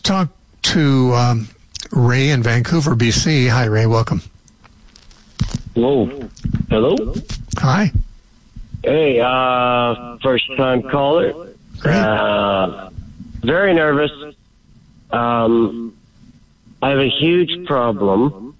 talk to Ray in Vancouver, BC. Hi, Ray. Welcome. Whoa. Hello? Hi. Hey, first-time caller. Great. Very nervous. I have a huge problem.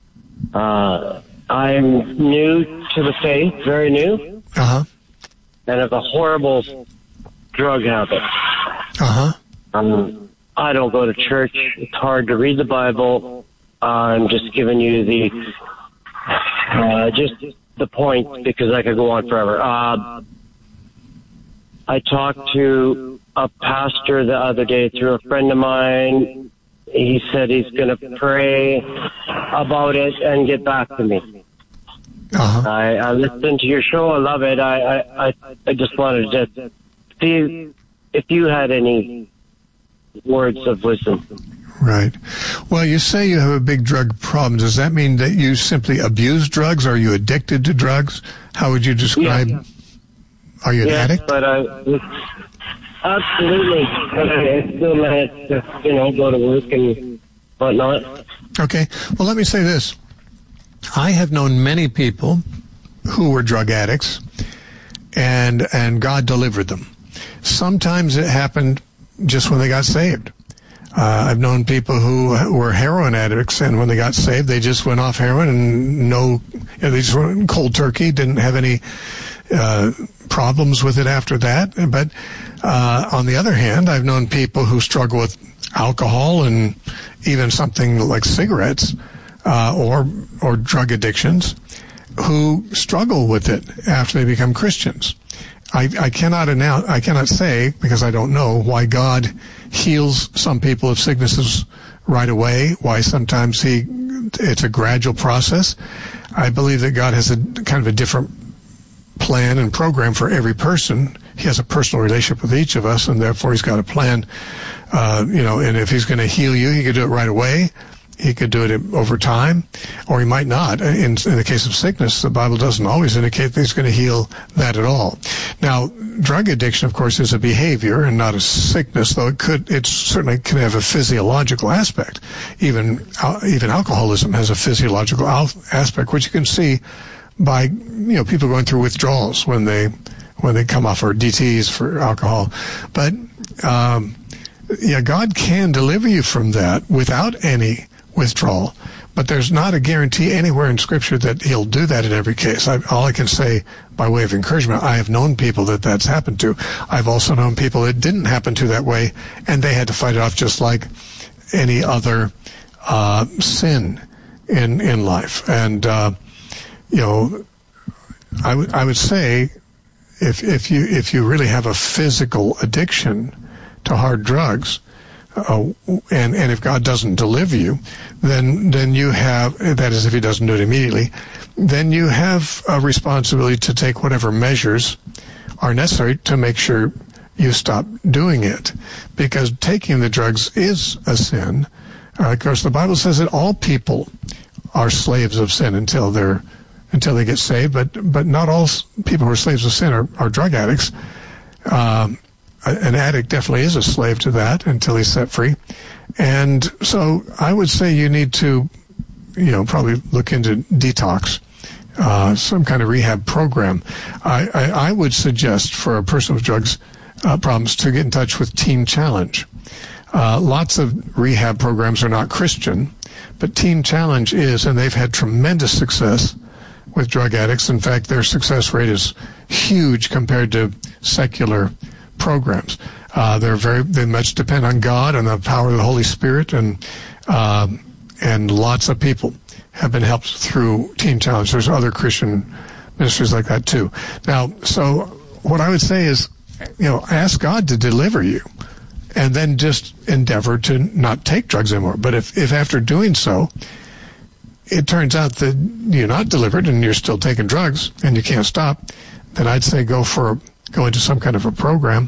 I'm new to the faith, very new. Uh-huh. And have a horrible drug habit. Uh-huh. I don't go to church. It's hard to read the Bible. I'm just giving you just the point because I could go on forever. I talked to a pastor the other day through a friend of mine. He said he's going to pray about it and get back to me. Uh-huh. I listened to your show. I love it. I just wanted to see if you had any words of wisdom. Right. Well, you say you have a big drug problem. Does that mean that you simply abuse drugs? Are you addicted to drugs? How would you describe? Yeah. Are you an addict? But absolutely. But I still manage to, go to work and whatnot. Okay. Well, let me say this. I have known many people who were drug addicts, and God delivered them. Sometimes it happened just when they got saved. I've known people who were heroin addicts, and when they got saved, they just went off heroin and they just went cold turkey, didn't have any problems with it after that. But on the other hand, I've known people who struggle with alcohol and even something like cigarettes or drug addictions who struggle with it after they become Christians. I cannot say, because I don't know, why God heals some people of sicknesses right away, why sometimes it's a gradual process. I believe that God has a kind of a different plan and program for every person. He has a personal relationship with each of us, and therefore he's got a plan, and if he's going to heal you, he could do it right away. He could do it over time, or he might not. In the case of sickness, the Bible doesn't always indicate that he's going to heal that at all. Now, drug addiction, of course, is a behavior and not a sickness, though it certainly can have a physiological aspect. Even alcoholism has a physiological aspect, which you can see by people going through withdrawals when they come off, or DTs for alcohol. But God can deliver you from that without any withdrawal, but there's not a guarantee anywhere in Scripture that he'll do that in every case. All I can say by way of encouragement, I have known people that that's happened to. I've also known people it didn't happen to that way, and they had to fight it off just like any other sin in life. And I would say if you really have a physical addiction to hard drugs, and if God doesn't deliver you, then you have, that is if he doesn't do it immediately, then you have a responsibility to take whatever measures are necessary to make sure you stop doing it. Because taking the drugs is a sin. Of course, the Bible says that all people are slaves of sin until they get saved, but not all people who are slaves of sin are drug addicts. An addict definitely is a slave to that until he's set free. And so I would say you need to, probably look into detox, some kind of rehab program. I would suggest for a person with drugs problems to get in touch with Teen Challenge. Lots of rehab programs are not Christian, but Teen Challenge is, and they've had tremendous success with drug addicts. In fact, their success rate is huge compared to secular programs. They much depend on God and the power of the Holy Spirit, and lots of people have been helped through Teen Challenge. There's other Christian ministries like that too. Now, so what I would say is, ask God to deliver you, and then just endeavor to not take drugs anymore. But if after doing so, it turns out that you're not delivered and you're still taking drugs and you can't stop, then I'd say go into some kind of a program.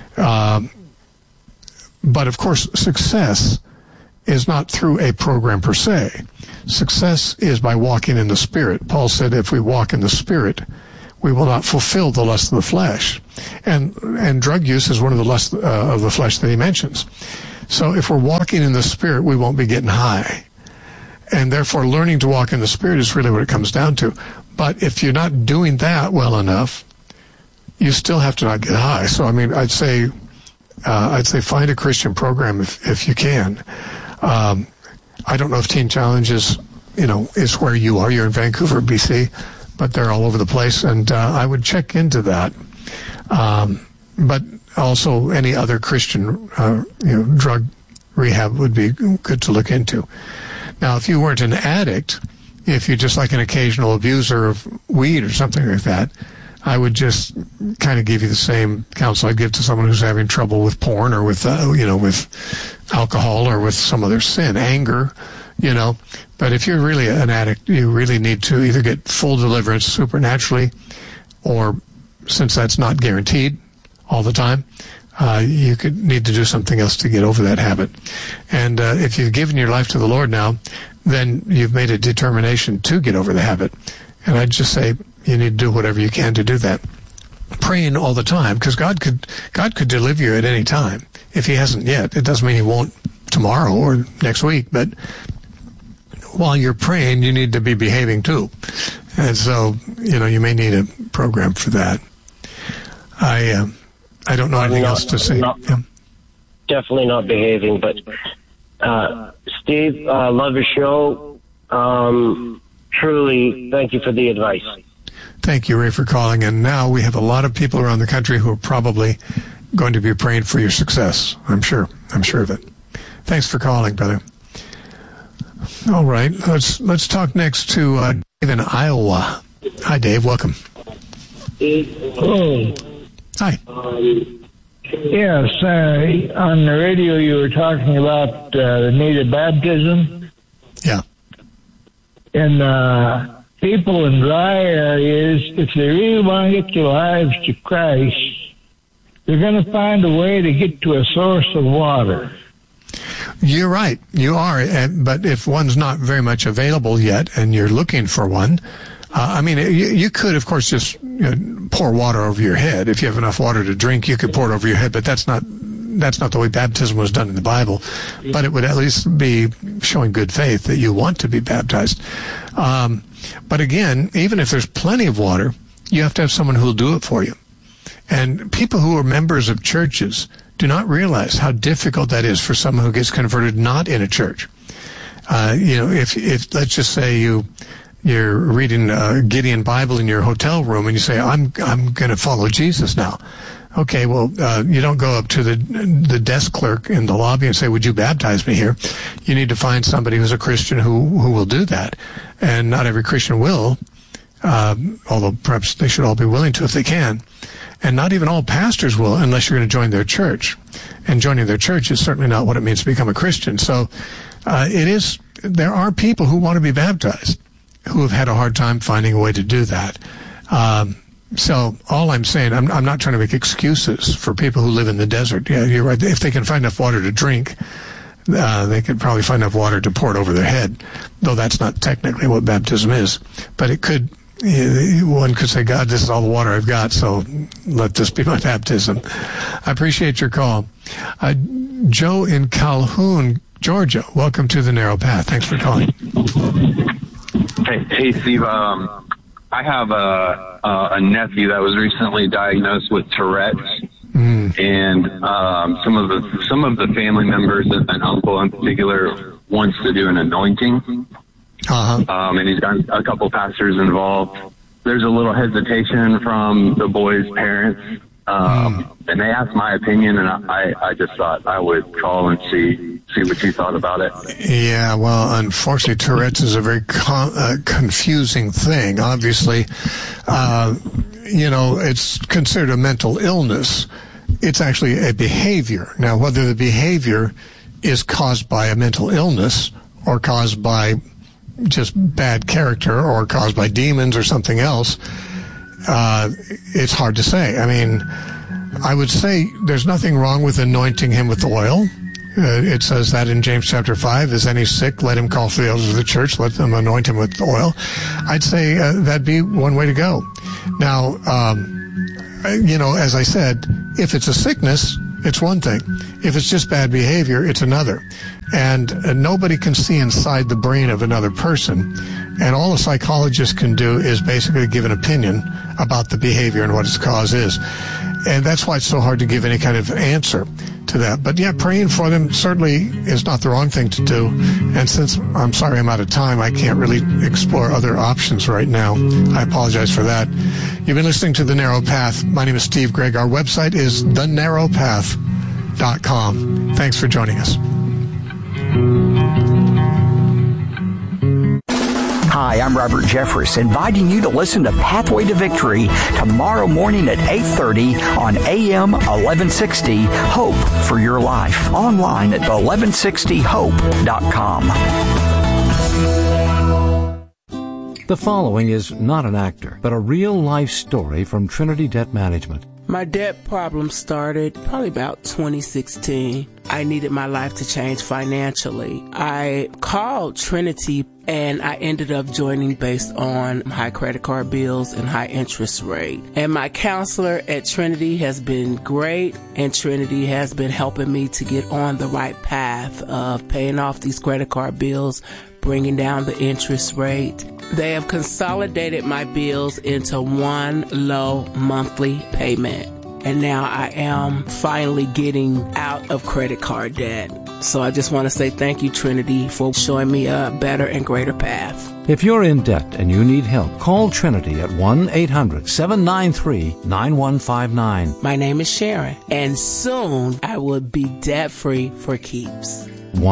But of course, success is not through a program per se. Success is by walking in the Spirit. Paul said, if we walk in the Spirit, we will not fulfill the lust of the flesh. And drug use is one of the lusts of the flesh that he mentions. So if we're walking in the Spirit, we won't be getting high. And therefore, learning to walk in the Spirit is really what it comes down to. But if you're not doing that well enough, you still have to not get high. So, I mean, I'd say find a Christian program if you can. I don't know if Teen Challenge is where you are. You're in Vancouver, BC, but they're all over the place. And I would check into that. But also any other Christian, drug rehab would be good to look into. Now, if you weren't an addict, if you're just like an occasional abuser of weed or something like that, I would just kind of give you the same counsel I'd give to someone who's having trouble with porn or with, with alcohol or with some other sin, anger, But if you're really an addict, you really need to either get full deliverance supernaturally, or since that's not guaranteed all the time, you could need to do something else to get over that habit. And if you've given your life to the Lord now, then you've made a determination to get over the habit. And I'd just say you need to do whatever you can to do that. Praying all the time, because God could deliver you at any time. If He hasn't yet, it doesn't mean He won't tomorrow or next week. But while you're praying, you need to be behaving too. And so, you may need a program for that. I don't know anything else to say. Definitely not behaving, but Steve, love your show. Truly, thank you for the advice. Thank you, Ray, for calling. And now we have a lot of people around the country who are probably going to be praying for your success. I'm sure of it. Thanks for calling, brother. All right, let's talk next to Dave in Iowa. Hi, Dave. Welcome. Hello. Hi. Yes, on the radio you were talking about the need of baptism. Yeah. And people in dry areas, if they really want to get their lives to Christ, they're going to find a way to get to a source of water. You're right. You are. But if one's not very much available yet and you're looking for one, you could, of course, just pour water over your head. If you have enough water to drink, you could pour it over your head, but that's not the way baptism was done in the Bible. But it would at least be showing good faith that you want to be baptized. But again, even if there's plenty of water, you have to have someone who will do it for you. And people who are members of churches do not realize how difficult that is for someone who gets converted not in a church. If let's just say you're reading Gideon Bible in your hotel room and you say, I'm going to follow Jesus now. Okay, well, you don't go up to the desk clerk in the lobby and say, would you baptize me here? You need to find somebody who's a Christian who will do that. And not every Christian will, although perhaps they should all be willing to if they can. And not even all pastors will unless you're going to join their church. And joining their church is certainly not what it means to become a Christian. So there are people who want to be baptized who have had a hard time finding a way to do that. So all I'm saying, I'm not trying to make excuses for people who live in the desert. Yeah, you're right. If they can find enough water to drink, they could probably find enough water to pour it over their head, though that's not technically what baptism is. But it could, one could say, God, this is all the water I've got, so let this be my baptism. I appreciate your call. Joe in Calhoun, Georgia, welcome to the Narrow Path. Thanks for calling. Hey, Steve. I have a nephew that was recently diagnosed with Tourette's, and some of the family members, an uncle in particular, wants to do an anointing. And he's got a couple pastors involved. There's a little hesitation from the boy's parents, and they asked my opinion, and I just thought I would call and see what you thought about it. Yeah, well, unfortunately, Tourette's is a very confusing thing. Obviously, it's considered a mental illness. It's actually a behavior. Now, whether the behavior is caused by a mental illness or caused by just bad character or caused by demons or something else, it's hard to say. I mean, I would say there's nothing wrong with anointing him with oil. It says that in James chapter 5, is any sick, let him call for the elders of the church, let them anoint him with oil. I'd say that'd be one way to go. Now, as I said, if it's a sickness, it's one thing. If it's just bad behavior, it's another. And nobody can see inside the brain of another person. And all a psychologist can do is basically give an opinion about the behavior and what its cause is. And that's why it's so hard to give any kind of answer to that. But yeah, praying for them certainly is not the wrong thing to do. And since I'm sorry I'm out of time, I can't really explore other options right now. I apologize for that. You've been listening to The Narrow Path. My name is Steve Gregg. Our website is thenarrowpath.com. Thanks for joining us. Hi, I'm Robert Jeffress, inviting you to listen to Pathway to Victory tomorrow morning at 8:30 on AM 1160 Hope for Your Life, online at 1160hope.com. The following is not an actor, but a real-life story from Trinity Debt Management. My debt problem started probably about 2016. I needed my life to change financially. I called Trinity and I ended up joining based on high credit card bills and high interest rate. And my counselor at Trinity has been great, and Trinity has been helping me to get on the right path of paying off these credit card bills, bringing down the interest rate. They have consolidated my bills into one low monthly payment. And now I am finally getting out of credit card debt. So I just want to say thank you, Trinity, for showing me a better and greater path. If you're in debt and you need help, call Trinity at 1-800-793-9159. My name is Sharon, and soon I will be debt-free for keeps.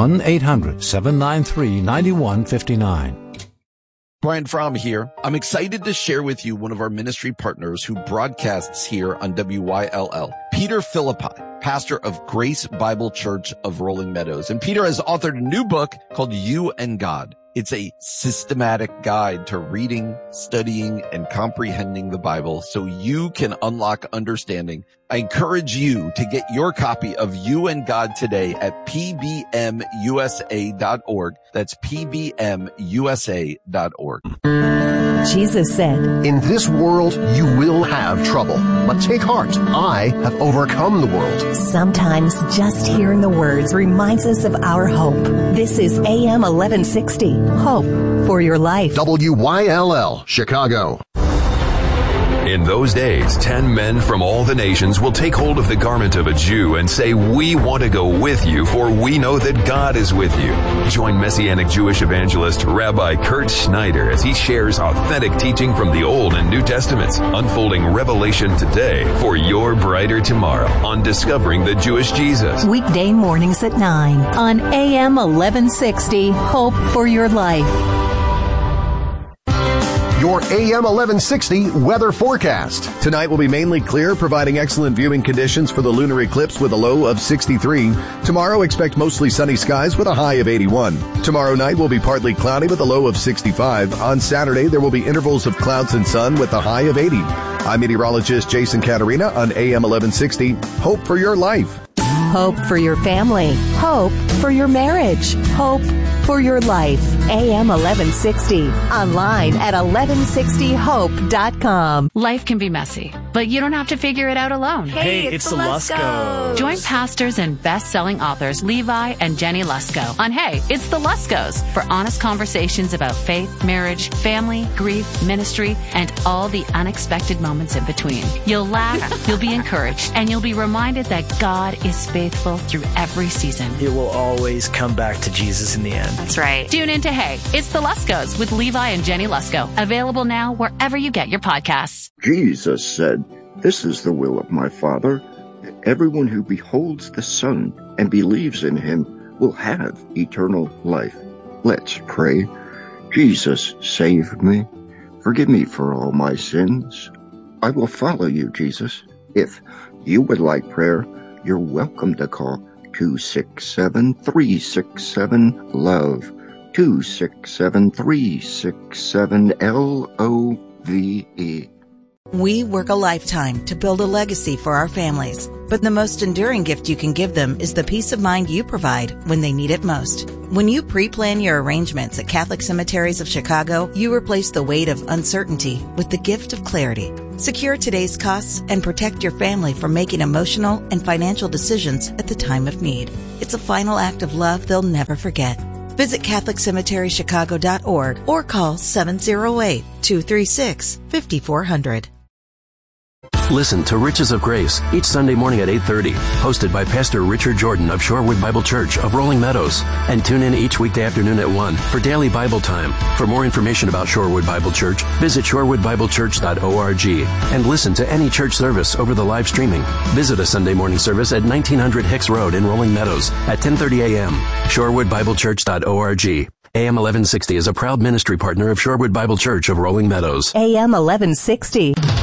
1-800-793-9159. Brian Fromm here. I'm excited to share with you one of our ministry partners who broadcasts here on WYLL, Peter Philippi, pastor of Grace Bible Church of Rolling Meadows. And Peter has authored a new book called You and God. It's a systematic guide to reading, studying, and comprehending the Bible so you can unlock understanding. I encourage you to get your copy of You and God today at pbmusa.org. That's pbmusa.org. Jesus said, "In this world you will have trouble, but take heart. I have overcome the world." Sometimes just hearing the words reminds us of our hope. This is AM 1160, Hope for Your Life. WYLL, Chicago. In those days, 10 men from all the nations will take hold of the garment of a Jew and say, "We want to go with you, for we know that God is with you." Join Messianic Jewish evangelist Rabbi Kurt Schneider as he shares authentic teaching from the Old and New Testaments, unfolding revelation today for your brighter tomorrow on Discovering the Jewish Jesus. Weekday mornings at 9 on AM 1160, Hope for Your Life. Your AM 1160 weather forecast. Tonight will be mainly clear, providing excellent viewing conditions for the lunar eclipse with a low of 63. Tomorrow, expect mostly sunny skies with a high of 81. Tomorrow night will be partly cloudy with a low of 65. On Saturday, there will be intervals of clouds and sun with a high of 80. I'm meteorologist Jason Caterina on AM 1160. Hope for your life. Hope for your family. Hope for your marriage. Hope for your life. AM 1160. Online at 1160hope.com. Life can be messy, but you don't have to figure it out alone. Hey, it's the Luskos. Join pastors and best-selling authors Levi and Jenny Lusko on Hey, It's the Luskos for honest conversations about faith, marriage, family, grief, ministry, and all the unexpected moments in between. You'll laugh, you'll be encouraged, and you'll be reminded that God is faithful through every season. It will always come back to Jesus in the end. That's right. Tune in to Hey, It's the Luskos with Levi and Jenny Lusko. Available now wherever you get your podcasts. Jesus said, "This is the will of my Father, that everyone who beholds the Son and believes in him will have eternal life." Let's pray. Jesus, save me. Forgive me for all my sins. I will follow you, Jesus. If you would like prayer, you're welcome to call 267-367-LOVE, 267-367-LOVE. We work a lifetime to build a legacy for our families, but the most enduring gift you can give them is the peace of mind you provide when they need it most. When you pre-plan your arrangements at Catholic Cemeteries of Chicago, you replace the weight of uncertainty with the gift of clarity. Secure today's costs and protect your family from making emotional and financial decisions at the time of need. It's a final act of love they'll never forget. Visit CatholicCemeteryChicago.org or call 708-236-5400. Listen to Riches of Grace each Sunday morning at 8:30, hosted by Pastor Richard Jordan of Shorewood Bible Church of Rolling Meadows. And tune in each weekday afternoon at 1 for daily Bible time. For more information about Shorewood Bible Church, visit shorewoodbiblechurch.org and listen to any church service over the live streaming. Visit a Sunday morning service at 1900 Hicks Road in Rolling Meadows at 10:30 a.m. shorewoodbiblechurch.org. AM 1160 is a proud ministry partner of Shorewood Bible Church of Rolling Meadows. AM 1160.